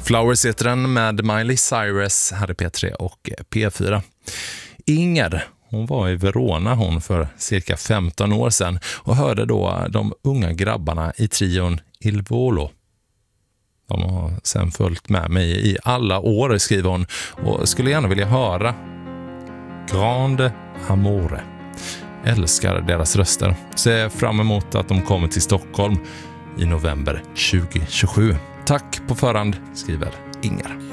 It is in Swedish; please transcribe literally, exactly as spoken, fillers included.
Flowers heter den med Miley Cyrus här i P tre och P fyra. Inger, hon var i Verona hon för cirka femton år sedan och hörde då de unga grabbarna i trion Il Volo. De har sen följt med mig i alla år, skriver hon, och skulle gärna vilja höra Grande Amore. Älskar deras röster. Ser fram emot att de kommer till Stockholm i november tjugo tjugosju. Tack på förhand, skriver Inger.